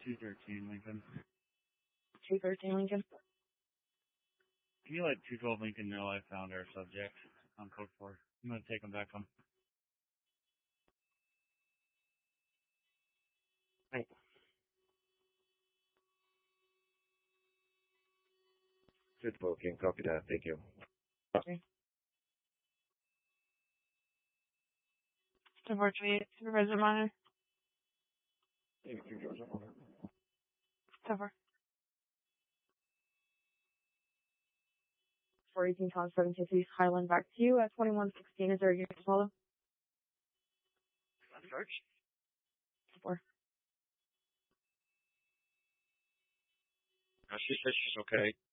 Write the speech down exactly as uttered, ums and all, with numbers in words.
two thirteen Lincoln. two thirteen Lincoln. Can you let two twelve Lincoln know I found our subject on code four? I'm going to take him back home. Right. two twelve, can copy that. Thank you. Okay. Support to Supervisor Miner. Cover. four eighteen Tom seven two three Highland back to you at twenty-one sixteen. Is there a unit to follow? Search? Four. Uh, she said she's okay.